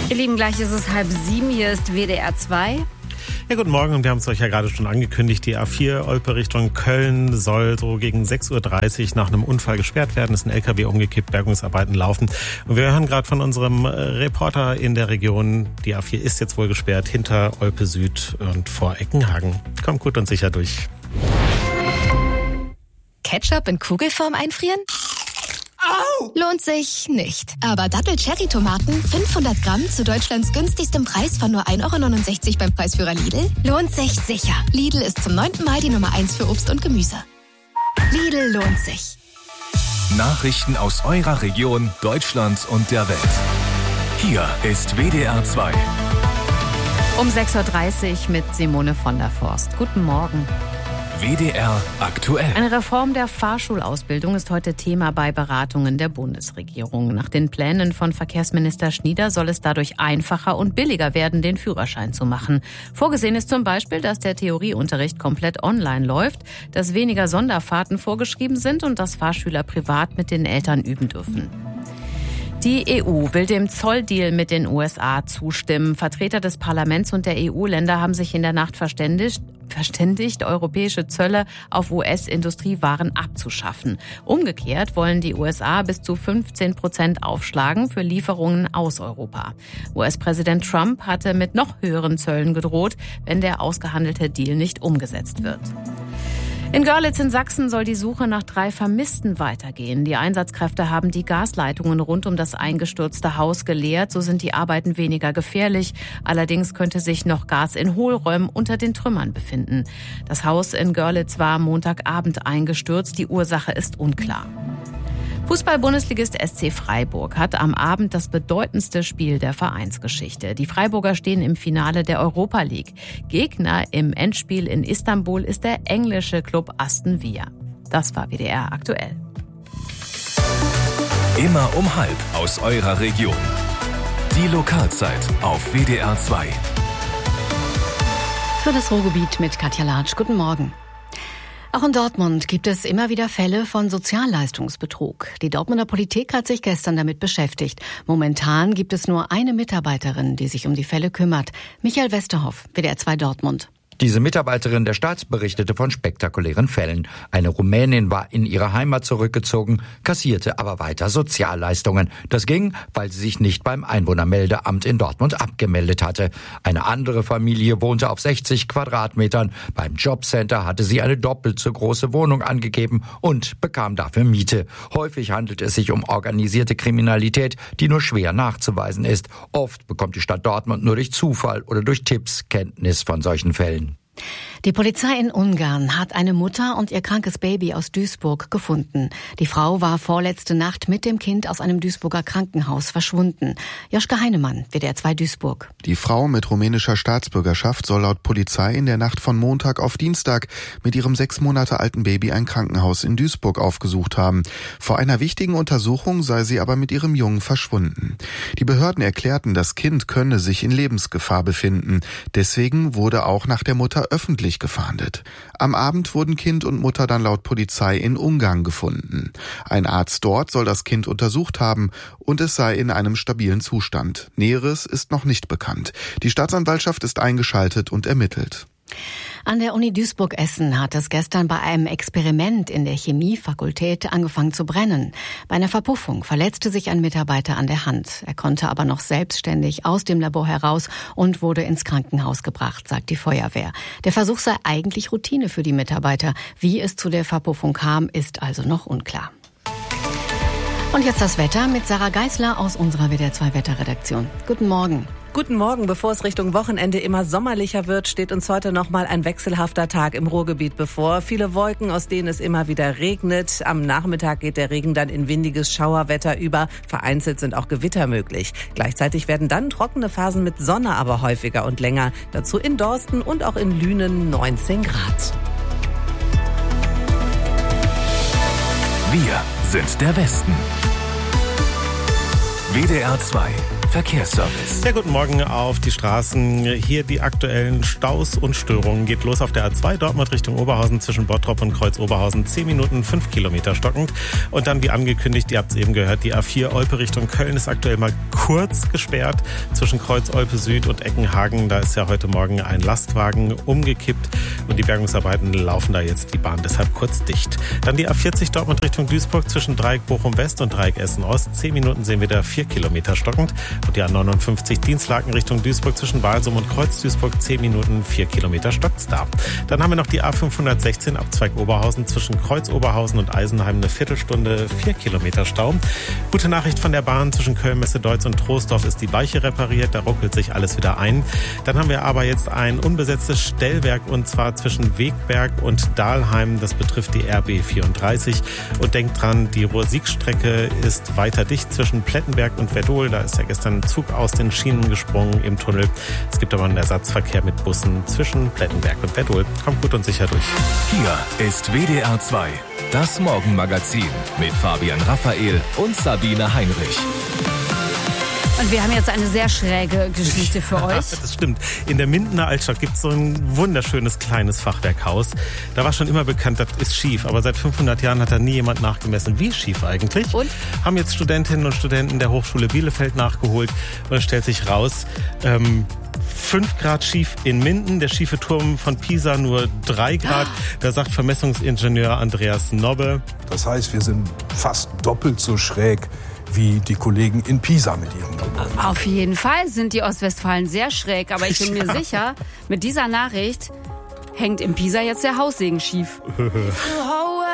Ihr Lieben, gleich ist es 6:30, hier ist WDR 2. Ja, guten Morgen, und wir haben es euch ja gerade schon angekündigt. Die A4 Olpe Richtung Köln soll so gegen 6:30 Uhr nach einem Unfall gesperrt werden. Es ist ein LKW umgekippt, Bergungsarbeiten laufen. Und wir hören gerade von unserem Reporter in der Region, die A4 ist jetzt wohl gesperrt hinter Olpe Süd und vor Eckenhagen. Kommt gut und sicher durch. Ketchup in Kugelform einfrieren? Au! Lohnt sich nicht. Aber Dattel-Cherry-Tomaten 500 Gramm zu Deutschlands günstigstem Preis von nur 1,69 € beim Preisführer Lidl? Lohnt sich sicher. Lidl ist zum 9. Mal die Nummer 1 für Obst und Gemüse. Lidl lohnt sich. Nachrichten aus eurer Region, Deutschland und der Welt. Hier ist WDR 2. Um 6:30 Uhr mit Simone von der Forst. Guten Morgen. WDR aktuell. Eine Reform der Fahrschulausbildung ist heute Thema bei Beratungen der Bundesregierung. Nach den Plänen von Verkehrsminister Schnieder soll es dadurch einfacher und billiger werden, den Führerschein zu machen. Vorgesehen ist zum Beispiel, dass der Theorieunterricht komplett online läuft, dass weniger Sonderfahrten vorgeschrieben sind und dass Fahrschüler privat mit den Eltern üben dürfen. Die EU will dem Zolldeal mit den USA zustimmen. Vertreter des Parlaments und der EU-Länder haben sich in der Nacht verständigt, europäische Zölle auf US-Industriewaren abzuschaffen. Umgekehrt wollen die USA bis zu 15% aufschlagen für Lieferungen aus Europa. US-Präsident Trump hatte mit noch höheren Zöllen gedroht, wenn der ausgehandelte Deal nicht umgesetzt wird. In Görlitz in Sachsen soll die Suche nach 3 Vermissten weitergehen. Die Einsatzkräfte haben die Gasleitungen rund um das eingestürzte Haus geleert. So sind die Arbeiten weniger gefährlich. Allerdings könnte sich noch Gas in Hohlräumen unter den Trümmern befinden. Das Haus in Görlitz war Montagabend eingestürzt. Die Ursache ist unklar. Fußball-Bundesligist SC Freiburg hat am Abend das bedeutendste Spiel der Vereinsgeschichte. Die Freiburger stehen im Finale der Europa League. Gegner im Endspiel in Istanbul ist der englische Club Aston Villa. Das war WDR aktuell. Immer um 12:30 aus eurer Region. Die Lokalzeit auf WDR 2. Für das Ruhrgebiet mit Katja Latsch. Guten Morgen. Auch in Dortmund gibt es immer wieder Fälle von Sozialleistungsbetrug. Die Dortmunder Politik hat sich gestern damit beschäftigt. Momentan gibt es nur eine Mitarbeiterin, die sich um die Fälle kümmert. Michael Westerhoff, WDR 2 Dortmund. Diese Mitarbeiterin der Staats berichtete von spektakulären Fällen. Eine Rumänin war in ihre Heimat zurückgezogen, kassierte aber weiter Sozialleistungen. Das ging, weil sie sich nicht beim Einwohnermeldeamt in Dortmund abgemeldet hatte. Eine andere Familie wohnte auf 60 Quadratmetern. Beim Jobcenter hatte sie eine doppelt so große Wohnung angegeben und bekam dafür Miete. Häufig handelt es sich um organisierte Kriminalität, die nur schwer nachzuweisen ist. Oft bekommt die Stadt Dortmund nur durch Zufall oder durch Tipps Kenntnis von solchen Fällen. Die Polizei in Ungarn hat eine Mutter und ihr krankes Baby aus Duisburg gefunden. Die Frau war vorletzte Nacht mit dem Kind aus einem Duisburger Krankenhaus verschwunden. Joschka Heinemann, WDR 2 Duisburg. Die Frau mit rumänischer Staatsbürgerschaft soll laut Polizei in der Nacht von Montag auf Dienstag mit ihrem 6 Monate alten Baby ein Krankenhaus in Duisburg aufgesucht haben. Vor einer wichtigen Untersuchung sei sie aber mit ihrem Jungen verschwunden. Die Behörden erklärten, das Kind könne sich in Lebensgefahr befinden. Deswegen wurde auch nach der Mutter öffentlich gefahndet. Am Abend wurden Kind und Mutter dann laut Polizei in Ungarn gefunden. Ein Arzt dort soll das Kind untersucht haben und es sei in einem stabilen Zustand. Näheres ist noch nicht bekannt. Die Staatsanwaltschaft ist eingeschaltet und ermittelt. An der Uni Duisburg-Essen hat es gestern bei einem Experiment in der Chemiefakultät angefangen zu brennen. Bei einer Verpuffung verletzte sich ein Mitarbeiter an der Hand. Er konnte aber noch selbstständig aus dem Labor heraus und wurde ins Krankenhaus gebracht, sagt die Feuerwehr. Der Versuch sei eigentlich Routine für die Mitarbeiter. Wie es zu der Verpuffung kam, ist also noch unklar. Und jetzt das Wetter mit Sarah Geisler aus unserer WDR 2 Wetterredaktion. Guten Morgen. Guten Morgen. Bevor es Richtung Wochenende immer sommerlicher wird, steht uns heute noch mal ein wechselhafter Tag im Ruhrgebiet bevor. Viele Wolken, aus denen es immer wieder regnet. Am Nachmittag geht der Regen dann in windiges Schauerwetter über. Vereinzelt sind auch Gewitter möglich. Gleichzeitig werden dann trockene Phasen mit Sonne aber häufiger und länger. Dazu in Dorsten und auch in Lünen 19 Grad. Wir sind der Westen. WDR 2 Verkehrsservice. Ja, guten Morgen auf die Straßen. Hier die aktuellen Staus und Störungen. Geht los auf der A2 Dortmund Richtung Oberhausen zwischen Bottrop und Kreuz-Oberhausen. 10 Minuten, 5 Kilometer stockend. Und dann, wie angekündigt, ihr habt es eben gehört, die A4 Olpe Richtung Köln ist aktuell mal kurz gesperrt zwischen Kreuz-Olpe Süd und Eckenhagen. Da ist ja heute Morgen ein Lastwagen umgekippt und die Bergungsarbeiten laufen da jetzt die Bahn deshalb kurz dicht. Dann die A40 Dortmund Richtung Duisburg zwischen Dreieck Bochum West und Dreieck Essen Ost. 10 Minuten sehen wir da 4 Kilometer stockend. Und die A59 Dienstlaken Richtung Duisburg zwischen Walsum und Kreuz Duisburg 10 Minuten, 4 Kilometer stockt's da. Dann haben wir noch die A516 Abzweig Oberhausen zwischen Kreuz Oberhausen und Eisenheim eine Viertelstunde, 4 Kilometer Stau. Gute Nachricht von der Bahn zwischen Köln, Messe-Deutz und Troisdorf ist die Weiche repariert, da ruckelt sich alles wieder ein. Dann haben wir aber jetzt ein unbesetztes Stellwerk und zwar zwischen Wegberg und Dahlheim, das betrifft die RB 34 und denkt dran, die Ruhr-Sieg-Strecke ist weiter dicht zwischen Plettenberg und Verdol, da ist ja gestern ein Zug aus den Schienen gesprungen im Tunnel. Es gibt aber einen Ersatzverkehr mit Bussen zwischen Plettenberg und Verdol. Kommt gut und sicher durch. Hier ist WDR 2, das Morgenmagazin mit Fabian Raphael und Sabine Heinrich. Und wir haben jetzt eine sehr schräge Geschichte für euch. Das stimmt. In der Mindener Altstadt gibt es so ein wunderschönes kleines Fachwerkhaus. Da war schon immer bekannt, das ist schief. Aber seit 500 Jahren hat da nie jemand nachgemessen. Wie schief eigentlich? Und? Haben jetzt Studentinnen und Studenten der Hochschule Bielefeld nachgeholt. Und es stellt sich raus, 5 Grad schief in Minden, der schiefe Turm von Pisa nur 3 Grad. Da sagt Vermessungsingenieur Andreas Nobbe. Das heißt, wir sind fast doppelt so schräg wie die Kollegen in Pisa mit ihrem Gebäude. Auf jeden Fall sind die Ostwestfalen sehr schräg, aber ich bin mir sicher, mit dieser Nachricht hängt in Pisa jetzt der Haussegen schief.